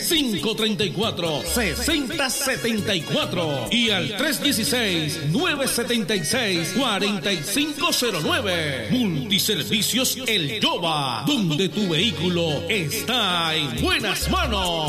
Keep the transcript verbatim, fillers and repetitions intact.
cinco tres cuatro, seis cero siete cuatro y al tres uno seis, nueve siete seis, cuatro cinco cero nueve. Multiservicios El Yoba, donde tu vehículo está en buenas manos.